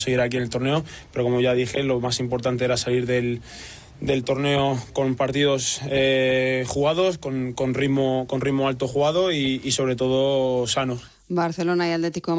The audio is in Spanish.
seguir aquí en el torneo, pero como ya dije, lo más importante era salir del torneo con partidos jugados, con ritmo alto jugado y sobre todo sanos. Barcelona y Atlético